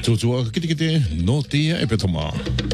Tutua kite no tia e petoma.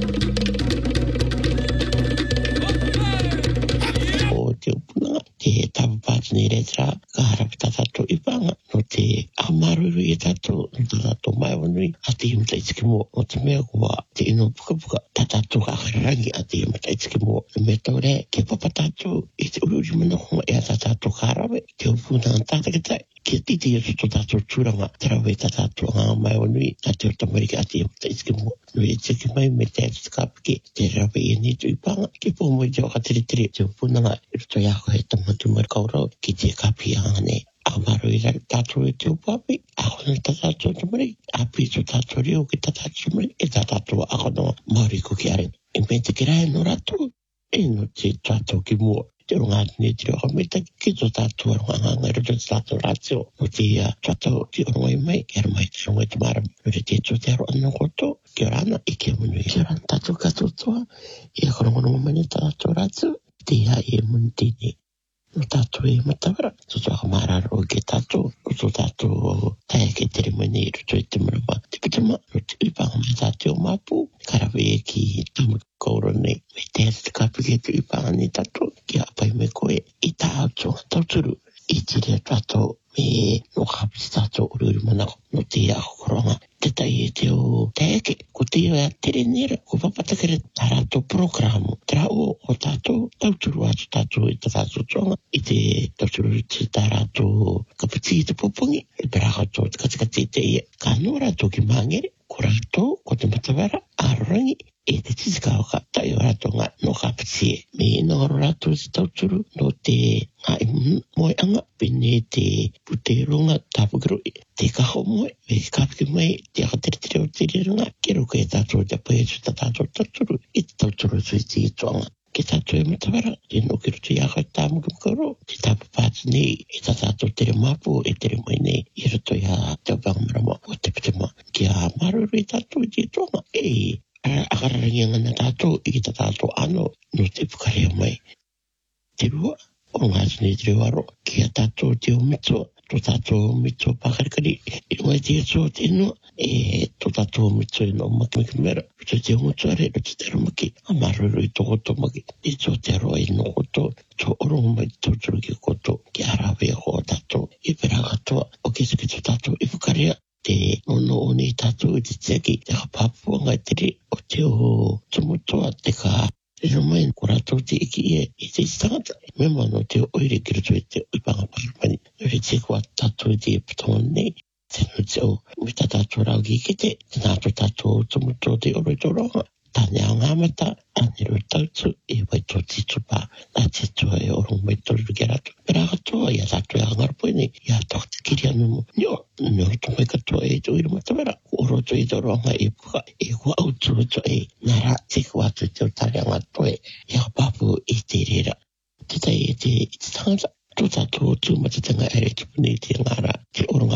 O te upuna, te tapapati ni retra, ka harap tatato ipanga, no te amaruru i tato, no tatato mai wanui, a te imata itiki mo, o te mea kua, te ino puka puka, tatato ka akarangi a te imata itiki mo, me taure, ke papatato, i te ururi manahonga e a tatato ka harawe, te upuna ang tatakitai, ke titi i to tato turanga, terawe tatato ngā mai wanui, a te o tamarika a te imata itiki mo, no i tiki mai me te ati kapike, te rawe i ni tu ipanga, ke po mo i te wakatere, te upuna ngā, i roto iako he tamatu mai kaurau, ki te kapi angane. Amaro i rai tātou e te upapi, ako na tātou tamari, api to tātou reo ki tātou tamari, e tātou ako no maori ko ki are. E me te kirai no rato, e no te tātou ki mua. Te ronga atene te reo kameta, ki to tātou aronganga, e roto te tātou ratio, no te tātou ki oronga i mai, ki ara mai te ronga i te mara, no te to te aro anna koto, ki orana, i ki amunu i. Ki orana tātou katotoa, i ako ronga mani tātou ratio, te ia e muni tini. No tātou e matawara, to whaka mararo ke tātou, o tātou tae ke tere mani i roto i te marama. Te pitama, no te upanga mai tātou mapu, karawe e ki tamakauro nei, me te ati kapi ke te upanga ni tātou, ki apai me koe, i tātou, tauturu, i tiri tātou, me no kapiti tātou ururi manako, no te ako koronga, te tai e te o taeke, ko te o a tere nera, ko papatakere tātou programu, tera o tātou, tauturu atu tātou i tātou tonga, i te tauturu i te tātou kapiti i te popongi, e peraka tō te katikati te ia, ka no rātou ki mangere, ko rātou, ko te matawara, arorangi, e te titikauka, tai o rātou ngā no kapiti e. Me ina oro rātou te tauturu, no te ngā moe anga, pene te puteronga tāpukiro, te kaho moe, me kapiki mai, te akatere o te rirunga, ke roko e tātou te pai tu tātou tauturu, i te tauturu tu i te itoanga. Ke tātou e matawara, te no ki roto i aka tāmukamukaro, te tāpapāti nei, e tātou tere mapu, e tere mai nei, i roto i a te pangamarama, o te pitama, ki a maruru i tātou i te itoanga, e akararangi ngana tātou, i ta tātou ano, no te pukarea mai. Te rua, o ngā tine te rewaro, ki a tātou te o mito, to tātou mito pakarikari, i ngai te ato te ino, e to tātou mito ino makimaki mera, to te ongotuare, to te ramaki, a maruru i toko tomaki, i to te aroa i no koto, to orongo mai te tauturu ki koto, ki arawe a hoa tātou, i pera katoa, o kesa ki to tātou i pukarea, te ono o nei tātou i te teki, te ka papua ngai tere, o te o tumutoa, te ka rino mai, ko rātou te iki e, i te tangata, mema no te oire ki roto i te uipanga parapani, no te te kua tātou i te patonga nei, te no te o, mi ta tātou rau ki kete, te nātou tātou tumutoa te oro i tō ronga, tāne a ngāmata, anero tautu, e wai tō te tupa, nā te tua e orong mai tōru ki rātou. Pera katoa, ia tātou e angarapoe nei, ia tōk te kiri anu mo. Nio roto mai katoa e tō ira matawera, o roto i tō ronga e puka, e kua autu roto e, nā rā te kua atu te o tare angarapoe, e a papu i te rera. Te tai e te tangata, tō tātou tū matatanga ere tupuni te ngāra, te oronga.